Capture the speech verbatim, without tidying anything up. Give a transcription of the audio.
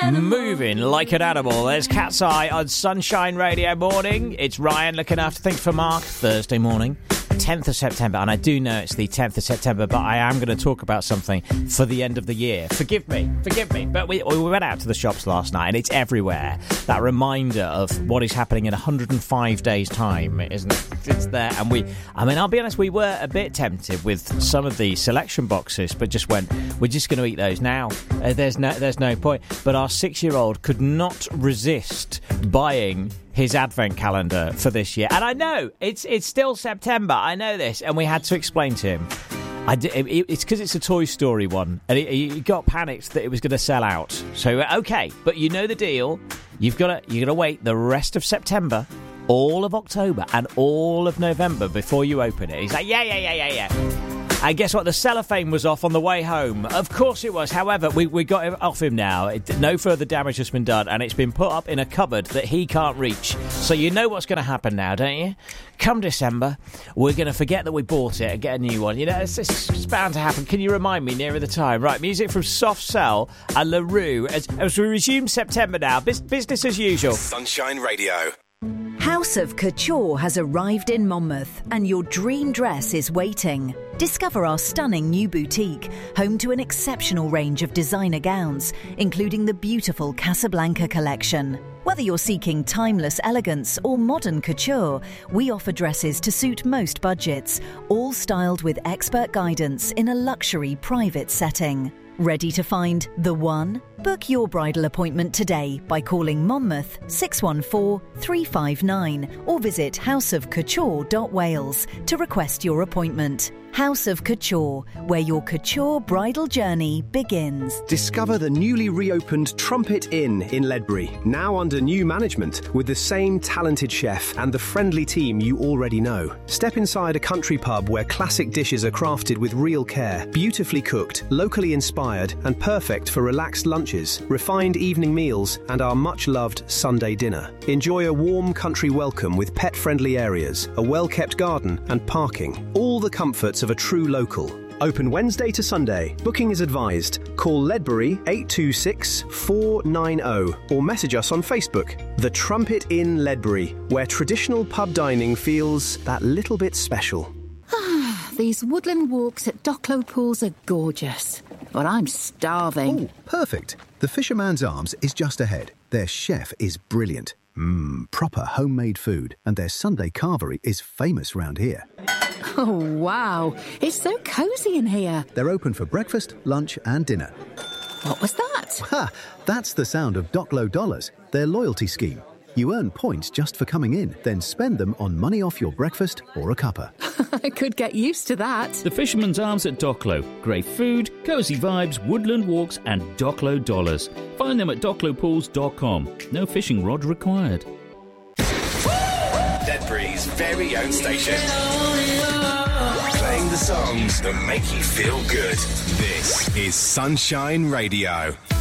moving like an animal. There's Cat's Eye on Sunshine Radio Morning. It's Ryan looking after things for Mark. Thursday morning, tenth of September, and I do know it's the tenth of September, but I am going to talk about something for the end of the year. Forgive me, forgive me, but we, we went out to the shops last night, and it's everywhere. That reminder of what is happening in one hundred five days' time, isn't it? It's there, and we, I mean, I'll be honest, we were a bit tempted with some of the selection boxes, but just went, we're just going to eat those now. Uh, there's no, there's no point. But our six-year-old could not resist buying his advent calendar for this year. And I know, it's it's still September, I know this, and we had to explain to him. I did, it, it's because it's a Toy Story one, and he, he got panicked that it was going to sell out. So, okay, but you know the deal. You've got to, you're going to wait the rest of September, all of October, and all of November before you open it. He's like, yeah, yeah, yeah, yeah, yeah. And guess what? The cellophane was off on the way home. Of course it was. However, we, we got it off him now. It, no further damage has been done, and it's been put up in a cupboard that he can't reach. So you know what's going to happen now, don't you? Come December, we're going to forget that we bought it and get a new one. You know, it's, it's bound to happen. Can you remind me nearer the time? Right, music from Soft Cell and LaRue. As, as we resume September now, Bus- business as usual. Sunshine Radio. House of Couture has arrived in Monmouth, and your dream dress is waiting. Discover our stunning new boutique, home to an exceptional range of designer gowns, including the beautiful Casablanca collection. Whether you're seeking timeless elegance or modern couture, we offer dresses to suit most budgets, all styled with expert guidance in a luxury private setting. Ready to find the one? Book your bridal appointment today by calling Monmouth six one four, three five nine or visit house of couture dot wales to request your appointment. House of Couture, where your couture bridal journey begins. Discover the newly reopened Trumpet Inn in Ledbury, now under new management with the same talented chef and the friendly team you already know. Step inside a country pub where classic dishes are crafted with real care, beautifully cooked, locally inspired, and perfect for relaxed lunches, refined evening meals, and our much-loved Sunday dinner. Enjoy a warm country welcome with pet-friendly areas, a well-kept garden, and parking. All the comforts of a true local. Open Wednesday to Sunday. Booking is advised. Call Ledbury eight two six, four nine zero or message us on Facebook. The Trumpet Inn Ledbury, where traditional pub dining feels that little bit special. These woodland walks at Docklow Pools are gorgeous, but I'm starving. Oh, perfect. The Fisherman's Arms is just ahead. Their chef is brilliant. Mmm, proper homemade food, and their Sunday carvery is famous round here. Oh, wow. It's so cosy in here. They're open for breakfast, lunch and dinner. What was that? Ha! That's the sound of Docklow Dollars, their loyalty scheme. You earn points just for coming in, then spend them on money off your breakfast or a cuppa. I could get used to that. The Fisherman's Arms at Docklow. Great food, cosy vibes, woodland walks and Docklow Dollars. Find them at docklow pools dot com. No fishing rod required. Ledbury's very own station. Playing the songs that make you feel good. This is Sunshine Radio.